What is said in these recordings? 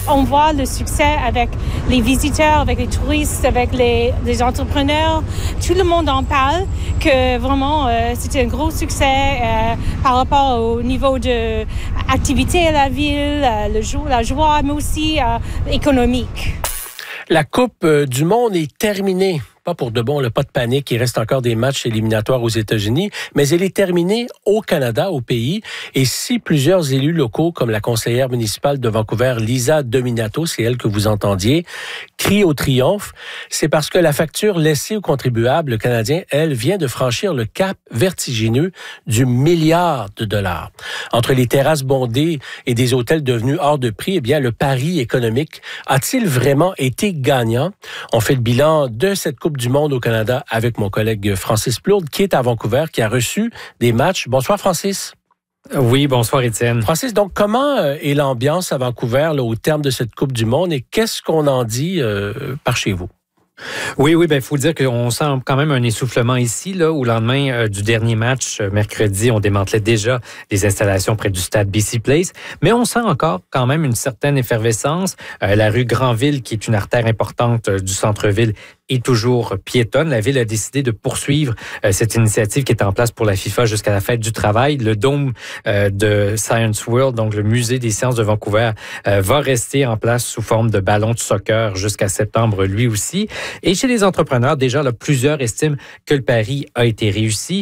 On voit le succès avec les visiteurs, avec les touristes, avec les entrepreneurs. Tout le monde en parle, que vraiment c'était un gros succès par rapport au niveau de activité à la ville, la joie, mais aussi économique. La Coupe du monde est terminée. Pas pour de bon, pas de panique. Il reste encore des matchs éliminatoires aux États-Unis, mais elle est terminée au Canada, au pays. Et si plusieurs élus locaux, comme la conseillère municipale de Vancouver, Lisa Dominato, c'est elle que vous entendiez, crient au triomphe, c'est parce que la facture laissée aux contribuables canadiens, elle, vient de franchir le cap vertigineux du milliard de dollars. Entre les terrasses bondées et des hôtels devenus hors de prix, eh bien, le pari économique a-t-il vraiment été gagnant? On fait le bilan de cette Coupe du monde au Canada avec mon collègue Francis Plourde, qui est à Vancouver, qui a reçu des matchs. Bonsoir, Francis. Oui, bonsoir, Étienne. Francis, donc, comment est l'ambiance à Vancouver là, au terme de cette Coupe du monde et qu'est-ce qu'on en dit par chez vous? Oui, ben, faut dire qu'on sent quand même un essoufflement ici, là, au lendemain du dernier match, mercredi, on démantelait déjà les installations près du stade BC Place, mais on sent encore quand même une certaine effervescence. La rue Granville, qui est une artère importante du centre-ville, est toujours piétonne. La ville a décidé de poursuivre cette initiative qui est en place pour la FIFA jusqu'à la fête du travail. Le dôme de Science World, donc le musée des sciences de Vancouver, va rester en place sous forme de ballon de soccer jusqu'à septembre lui aussi. Et chez les entrepreneurs, déjà, là, plusieurs estiment que le pari a été réussi.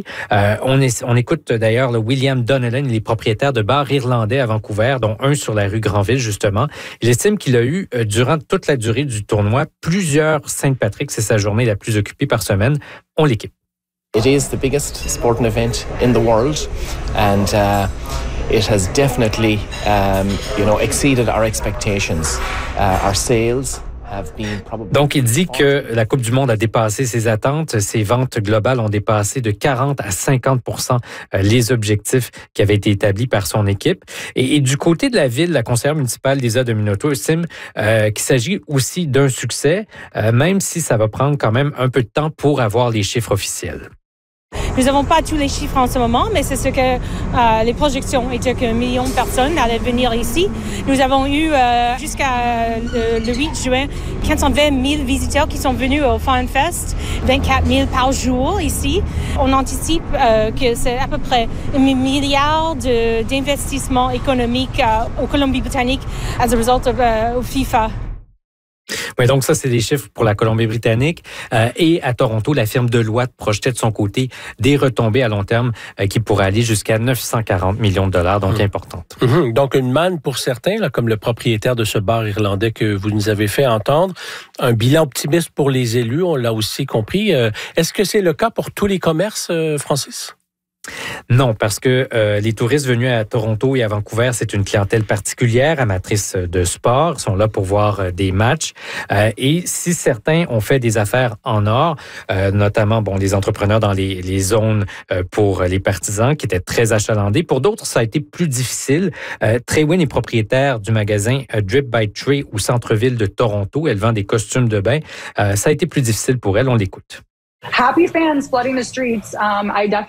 On écoute d'ailleurs William Donnellan, il est propriétaire de bars irlandais à Vancouver, dont un sur la rue Granville, justement. Il estime qu'il a eu, durant toute la durée du tournoi, plusieurs Saint-Patrick. C'est sa journée la plus occupée par semaine. On l'équipe. It is the biggest sporting event in the world, and it has definitely, exceeded our expectations. Our sales. Donc, il dit que la Coupe du monde a dépassé ses attentes. Ses ventes globales ont dépassé de 40 à 50% les objectifs qui avaient été établis par son équipe. Et du côté de la ville, la conseillère municipale Lisa Dominato estime qu'il s'agit aussi d'un succès, même si ça va prendre quand même un peu de temps pour avoir les chiffres officiels. Nous n'avons pas tous les chiffres en ce moment, mais c'est ce que les projections étaient qu'1 million de personnes allaient venir ici. Nous avons eu jusqu'à le 8 juin 520 000 visiteurs qui sont venus au Fun Fest, 24 000 par jour ici. On anticipe que c'est à peu près 1 milliard d'investissements économiques au Colombie-Britannique as a result of FIFA. Oui, donc ça, c'est des chiffres pour la Colombie-Britannique. Et à Toronto, la firme Deloitte projetait de son côté des retombées à long terme qui pourraient aller jusqu'à 940 millions de dollars, donc importantes. Donc, une manne pour certains, là, comme le propriétaire de ce bar irlandais que vous nous avez fait entendre. Un bilan optimiste pour les élus, on l'a aussi compris. Est-ce que c'est le cas pour tous les commerces, Francis? Non, parce que les touristes venus à Toronto et à Vancouver, c'est une clientèle particulière, amatrice de sport. Ils sont là pour voir des matchs. Et si certains ont fait des affaires en or, notamment les entrepreneurs dans les zones pour les partisans qui étaient très achalandés, pour d'autres, ça a été plus difficile. Traywin est propriétaire du magasin Drip by Trey au centre-ville de Toronto. Elle vend des costumes de bain. Ça a été plus difficile pour elle. On l'écoute. Happy fans flooding the streets.